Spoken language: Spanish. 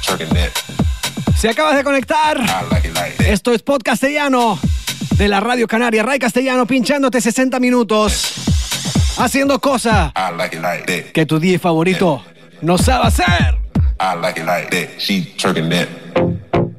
Si acabas de conectar, esto es Podcast Castellano de la Radio Canaria, Ray Castellano, pinchándote 60 minutos, haciendo cosas que tu DJ favorito no sabe hacer. I like it like that. She twerking that.